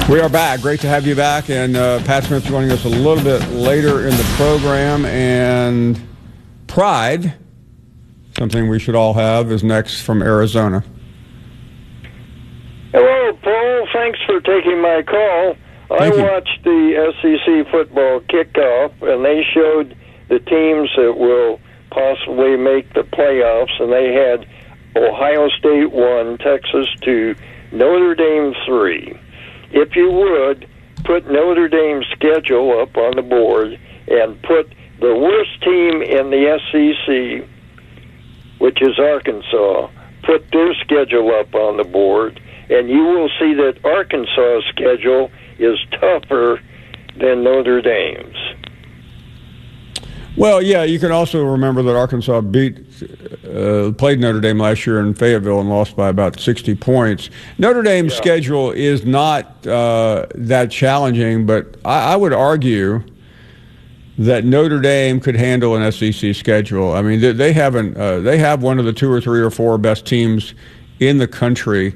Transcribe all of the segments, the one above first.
We are back. Great to have you back. And Pat Smith joining us a little bit later in the program. And Pride, something we should all have, is next from Arizona. Hello, Paul. Thanks for taking my call. I watched the SEC football kickoff, and they showed the teams that will possibly make the playoffs, and they had Ohio State 1, Texas 2, Notre Dame 3. If you would, put Notre Dame's schedule up on the board and put the worst team in the SEC, which is Arkansas, put their schedule up on the board, and you will see that Arkansas' schedule is tougher than Notre Dame's. Well, yeah, you can also remember that Arkansas played Notre Dame last year in Fayetteville and lost by about 60 points. Notre Dame's schedule is not that challenging, but I would argue that Notre Dame could handle an SEC schedule. I mean, they have one of the 2 or 3 or 4 best teams in the country.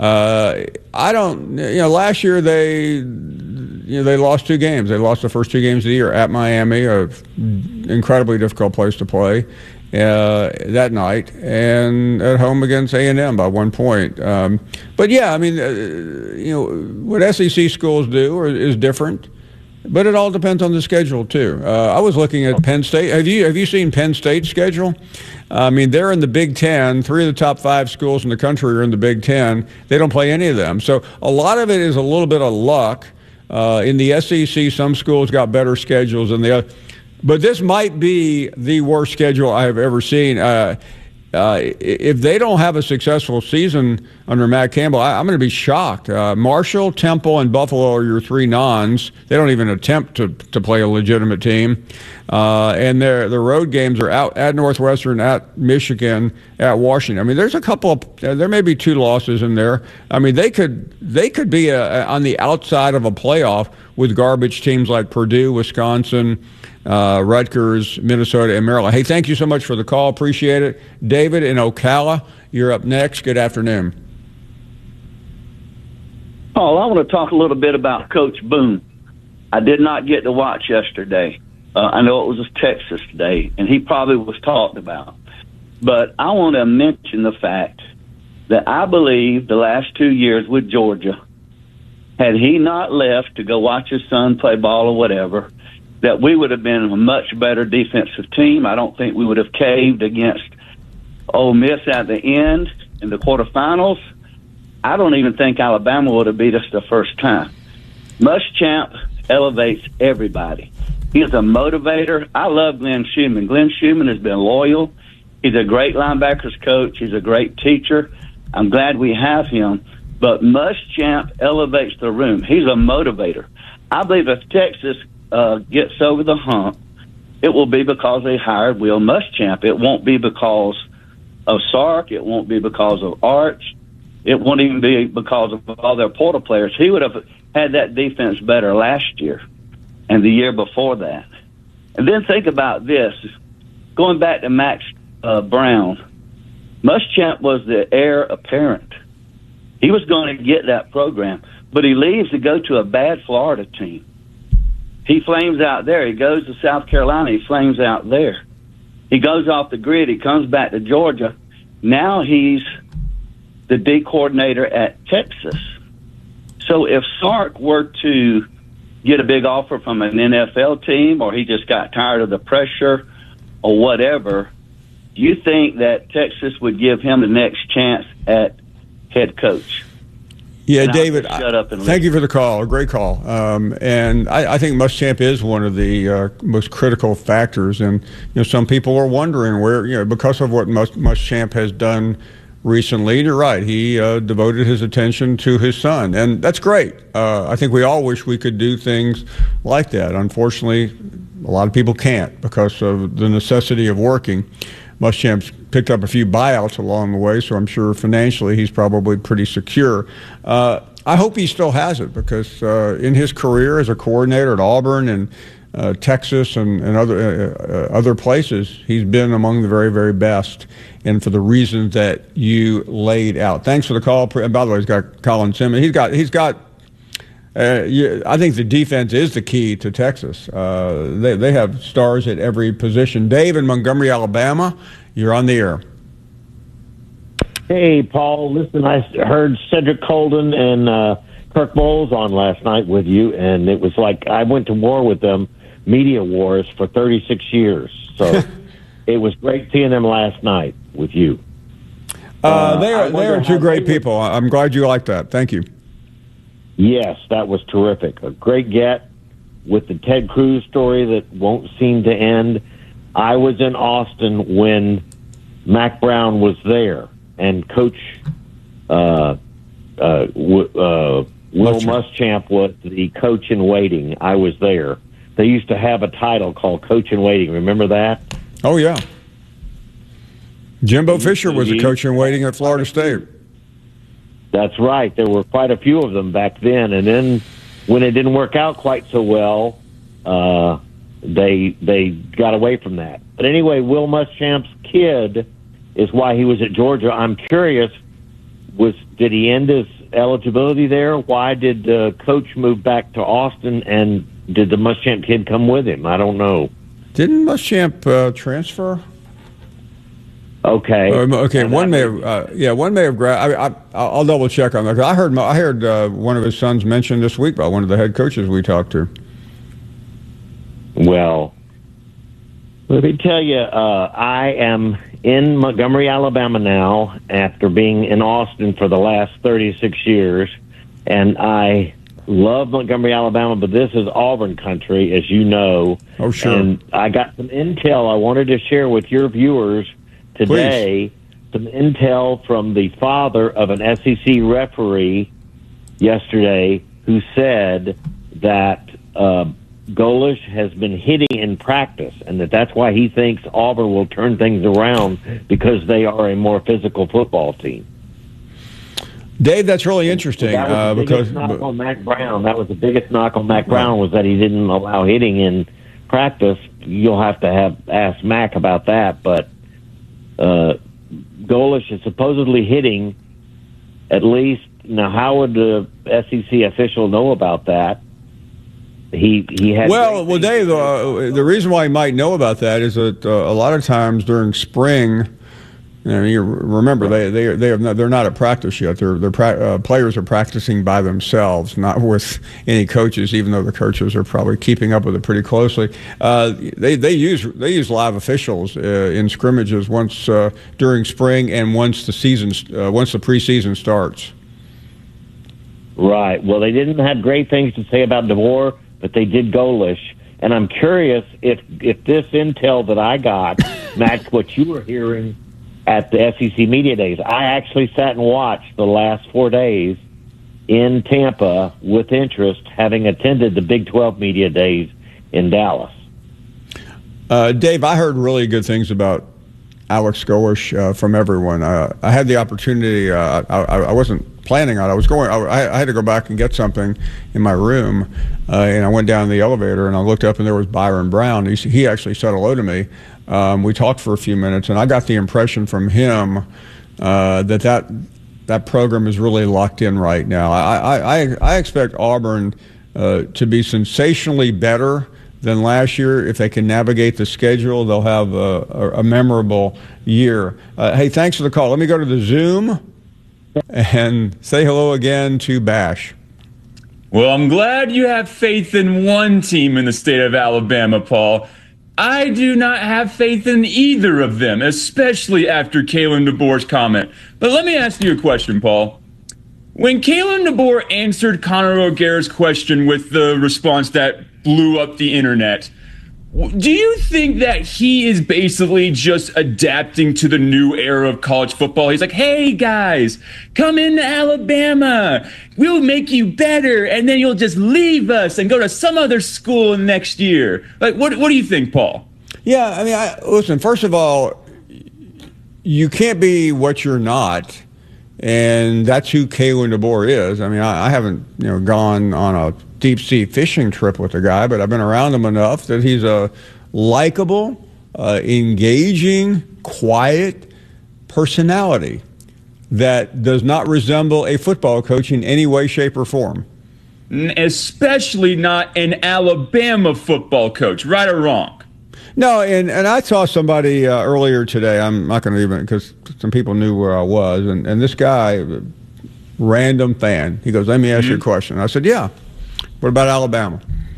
Last year they lost 2 games. They lost the first 2 games of the year at Miami, an incredibly difficult place to play that night, and at home against A&M by 1 point. But yeah, I mean, what SEC schools do is different, but it all depends on the schedule too. I was looking at Penn State. Have you seen Penn State's schedule? I mean, they're in the Big Ten. 3 of the top 5 schools in the country are in the Big Ten. They don't play any of them. So a lot of it is a little bit of luck. In the SEC, some schools got better schedules than the other. But this might be the worst schedule I have ever seen. If they don't have a successful season under Matt Campbell, I'm going to be shocked. Marshall, Temple, and Buffalo are your 3 nons. They don't even attempt to play a legitimate team. And their road games are out at Northwestern, at Michigan, at Washington. I mean, there's a couple there may be 2 losses in there. I mean, they could be on the outside of a playoff with garbage teams like Purdue, Wisconsin, Rutgers, Minnesota, and Maryland. Hey, thank you so much for the call. Appreciate it. David in Ocala, you're up next. Good afternoon. Paul, I want to talk a little bit about Coach Boone. I did not get to watch yesterday. I know it was Texas today, and he probably was talked about. But I want to mention the fact that I believe the last 2 years with Georgia, had he not left to go watch his son play ball or whatever, that we would have been a much better defensive team. I don't think we would have caved against Ole Miss at the end in the quarterfinals. I don't even think Alabama would have beat us the first time. Muschamp elevates everybody. He's a motivator. I love Glenn Schumann. Glenn Schumann has been loyal. He's a great linebackers coach. He's a great teacher. I'm glad we have him. But Muschamp elevates the room. He's a motivator. I believe if Texas gets over the hump, it will be because they hired Will Muschamp. It won't be because of Sark. It won't be because of Arch. It won't even be because of all their portal players. He would have had that defense better last year and the year before that. And then think about this. Going back to Max Brown, Muschamp was the heir apparent. He was going to get that program, but he leaves to go to a bad Florida team. He flames out there. He goes to South Carolina. He flames out there. He goes off the grid. He comes back to Georgia. Now he's the D coordinator at Texas. So if Sark were to get a big offer from an NFL team, or he just got tired of the pressure or whatever, do you think that Texas would give him the next chance at head coach? Yeah, David, thank you for the call. A great call. And I think Muschamp is one of the most critical factors. And, some people are wondering where, because of what Muschamp has done recently, you're right, he devoted his attention to his son. And that's great. I think we all wish we could do things like that. Unfortunately, a lot of people can't because of the necessity of working. Muschamp's picked up a few buyouts along the way, so I'm sure financially he's probably pretty secure. I hope he still has it because in his career as a coordinator at Auburn and Texas and other places, he's been among the very, very best, and for the reasons that you laid out. Thanks for the call. And by the way, he's got Colin Simmons. He's got I think the defense is the key to Texas. They have stars at every position. Dave in Montgomery, Alabama, you're on the air. Hey, Paul. Listen, I heard Cedric Colden and Kirk Bowles on last night with you, and it was like I went to war with them, media wars, for 36 years. So it was great seeing them last night with you. They are two great people. I'm glad you like that. Thank you. Yes, that was terrific. A great get with the Ted Cruz story that won't seem to end. I was in Austin when Mack Brown was there, and Coach Will Muschamp was the coach in waiting. I was there. They used to have a title called Coach in Waiting. Remember that? Oh, yeah. Jimbo Fisher was a coach in waiting at Florida State. That's right. There were quite a few of them back then. And then when it didn't work out quite so well, they got away from that. But anyway, Will Muschamp's kid is why he was at Georgia. I'm curious, did he end his eligibility there? Why did Coach move back to Austin, and did the Muschamp kid come with him? I don't know. Didn't Muschamp transfer? Okay. Okay. One may have grabbed. I'll double check on that. I heard one of his sons mentioned this week by one of the head coaches we talked to. Well, let me tell you, I am in Montgomery, Alabama now after being in Austin for the last 36 years, and I love Montgomery, Alabama, but this is Auburn country, as you know. Oh, sure. And I got some intel I wanted to share with your viewers today. Please. Some intel from the father of an SEC referee yesterday who said that Golish has been hitting in practice, and that's why he thinks Auburn will turn things around because they are a more physical football team. Dave, that's really interesting. That was the biggest knock on Mack Brown. That was the biggest knock on Mack Brown, was that he didn't allow hitting in practice. You'll have to ask Mack about that, but Golish is supposedly hitting at least. Now, how would the SEC official know about that? He had. Well, Dave, the reason why he might know about that is that a lot of times during spring, you remember they're not at practice yet. Players are practicing by themselves, not with any coaches, even though the coaches are probably keeping up with it pretty closely. They use live officials in scrimmages once during spring and once the preseason starts. Right. Well, they didn't have great things to say about DeVore, but they did Golish. And I'm curious if this intel that I got matched what you were hearing at the SEC Media Days. I actually sat and watched the last 4 days in Tampa with interest, having attended the Big 12 Media Days in Dallas. Dave, I heard really good things about Alex Golish from everyone. I had the opportunity. I wasn't planning on it. I had to go back and get something in my room, and I went down the elevator and I looked up and there was Byron Brown. He actually said hello to me. We talked for a few minutes, and I got the impression from him that program is really locked in right now. I expect Auburn to be sensationally better than last year. If they can navigate the schedule, they'll have a memorable year. Hey, thanks for the call. Let me go to the Zoom and say hello again to Bash. Well, I'm glad you have faith in one team in the state of Alabama, Paul. I do not have faith in either of them, especially after Kalen DeBoer's comment. But let me ask you a question, Paul. When Kalen DeBoer answered Conor O'Gara's question with the response that blew up the internet, do you think that he is basically just adapting to the new era of college football? He's like, hey, guys, come into Alabama. We'll make you better, and then you'll just leave us and go to some other school next year. Like, what do you think, Paul? Yeah, I mean, listen, first of all, you can't be what you're not, and that's who Kalen DeBoer is. I mean, I haven't gone on a deep-sea fishing trip with the guy, but I've been around him enough that he's a likable, engaging, quiet personality that does not resemble a football coach in any way, shape, or form. especially not an Alabama football coach, right or wrong. No, and I saw somebody earlier today. I'm not going to even, because some people knew where I was, and this guy, random fan, he goes, let me ask you a question. I said, yeah, what about Alabama?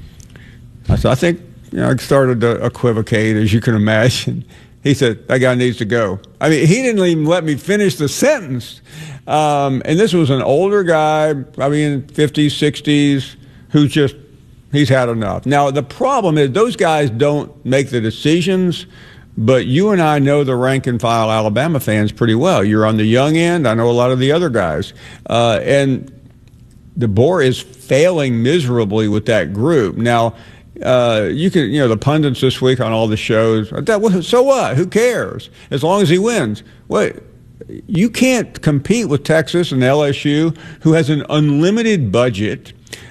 I said, I think, I started to equivocate, as you can imagine. He said, that guy needs to go. I mean, he didn't even let me finish the sentence. And this was an older guy, probably in 50s, 60s, who's just, he's had enough. Now, the problem is those guys don't make the decisions, but you and I know the rank and file Alabama fans pretty well. You're on the young end. I know a lot of the other guys. And DeBoer is failing miserably with that group. Now, you can, the pundits this week on all the shows, so what? Who cares? As long as he wins. Wait, you can't compete with Texas and LSU, who has an unlimited budget,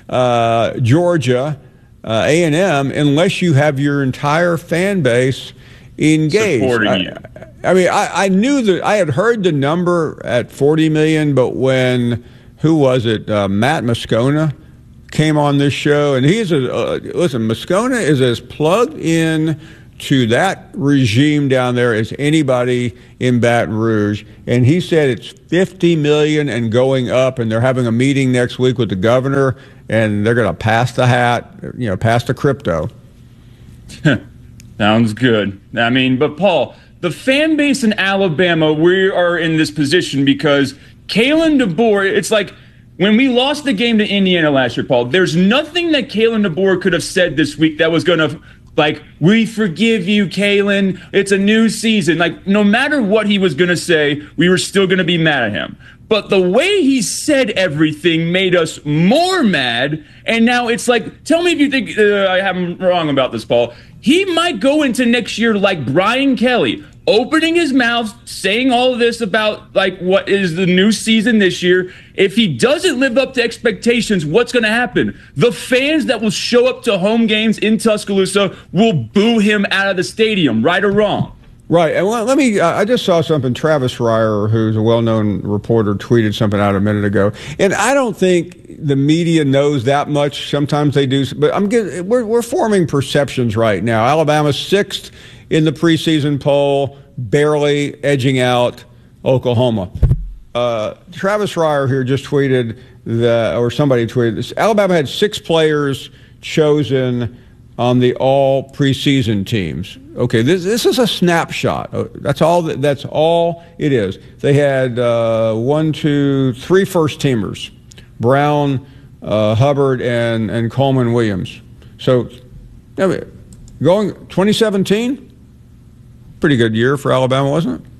Georgia, A&M, unless you have your entire fan base engaged. Supporting you. I mean, I knew that I had heard the number at $40 million, but when, who was it, Matt Moscona came on this show, and he's listen, Moscona is as plugged in to that regime down there as anybody in Baton Rouge, and he said it's $50 million and going up, and they're having a meeting next week with the governor, and they're going to pass the hat, pass the crypto. Sounds good. I mean, but Paul, the fan base in Alabama, we are in this position because Kalen DeBoer, it's like, when we lost the game to Indiana last year, Paul, there's nothing that Kalen DeBoer could have said this week that was going to, we forgive you, Kalen. It's a new season. No matter what he was going to say, we were still going to be mad at him. But the way he said everything made us more mad. And now it's tell me if you think I'm wrong about this, Paul. He might go into next year like Brian Kelly, opening his mouth, saying all of this about what is the new season this year. If he doesn't live up to expectations, what's going to happen? The fans that will show up to home games in Tuscaloosa will boo him out of the stadium, right or wrong. Right. And let me, I just saw something. Travis Reier, who's a well-known reporter, tweeted something out a minute ago. And I don't think the media knows that much. Sometimes they do. But we're forming perceptions right now. Alabama's 6th in the preseason poll, barely edging out Oklahoma. Travis Reier here just tweeted or somebody tweeted this. Alabama had 6 players chosen on the all preseason teams. Okay, this is a snapshot. That's all it is. They had 1, 2, 3 first teamers: Brown, Hubbard, and Coleman Williams. So, going 2017, pretty good year for Alabama, wasn't it?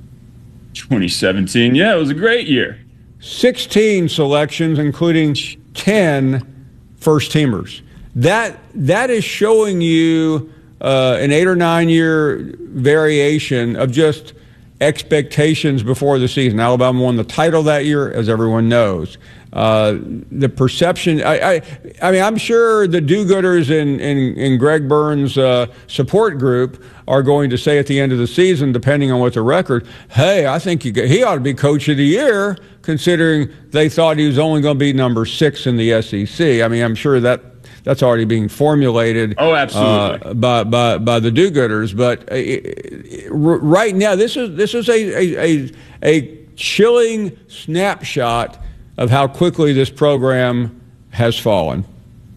2017, yeah, it was a great year. 16 selections, including 10 first teamers. That is showing you an 8 or 9 year variation of just expectations before the season. Alabama won the title that year, as everyone knows. The perception, I mean, I'm sure the do-gooders in Greg Burns' support group are going to say at the end of the season, depending on what the record, hey, I think he ought to be coach of the year, considering they thought he was only going to be number 6 in the SEC. I mean, I'm sure that's already being formulated. Oh, absolutely. By the do-gooders. But right now, this is a chilling snapshot of how quickly this program has fallen.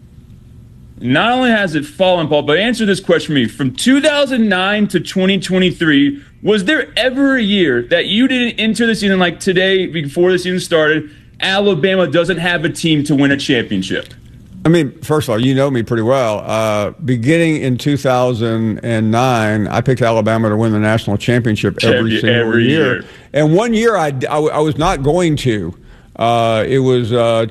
Not only has it fallen, Paul, but answer this question for me. From 2009 to 2023, was there ever a year that you didn't enter the season like today, before the season started, Alabama doesn't have a team to win a championship? I mean, first of all, you know me pretty well. Beginning in 2009, I picked Alabama to win the national championship every single year. And one year I was not going to. It was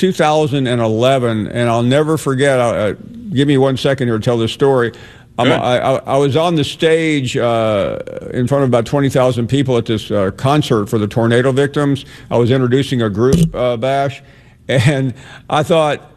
2011, and I'll never forget. Give me 1 second here to tell this story. I was on the stage in front of about 20,000 people at this concert for the tornado victims. I was introducing a group bash, and I thought,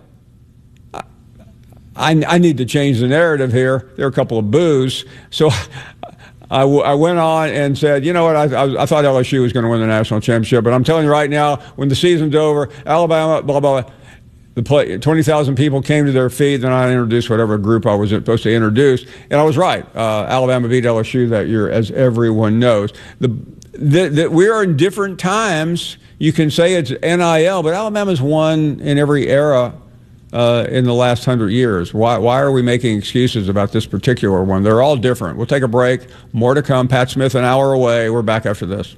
I need to change the narrative here. There are a couple of boos. So I went on and said, you know what, I thought LSU was going to win the national championship, but I'm telling you right now, when the season's over, Alabama, blah, blah, blah. the 20,000 people came to their feet. Then I introduced whatever group I was supposed to introduce, and I was right. Alabama beat LSU that year, as everyone knows. That we are in different times. You can say it's NIL, but Alabama's won in every era in the last 100 years. Why are we making excuses about this particular one? They're all different. We'll take a break. More to come. Pat Smith, an hour away. We're back after this.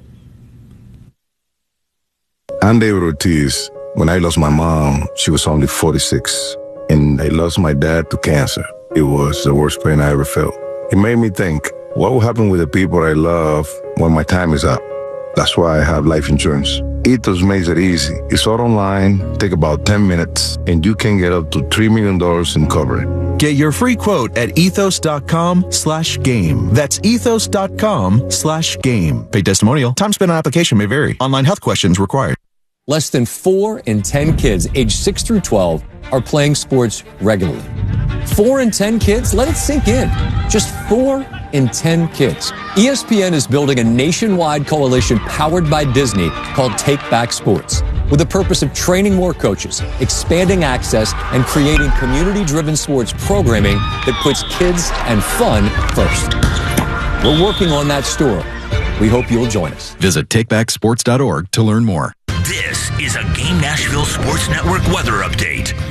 I'm David Ortiz. When I lost my mom, she was only 46. And I lost my dad to cancer. It was the worst pain I ever felt. It made me think, what will happen with the people I love when my time is up? That's why I have life insurance. Ethos makes it easy. It's all online, take about 10 minutes, and you can get up to $3 million in coverage. Get your free quote at ethos.com/game. That's ethos.com/game. Paid testimonial. Time spent on application may vary. Online health questions required. Less than 4 in 10 kids aged 6 through 12 are playing sports regularly. 4 in 10 kids? Let it sink in. Just 4 in 10 kids. ESPN is building a nationwide coalition powered by Disney called Take Back Sports, with the purpose of training more coaches, expanding access, and creating community-driven sports programming that puts kids and fun first. We're working on that story. We hope you'll join us. Visit takebacksports.org to learn more. This is a Game Nashville Sports Network weather update.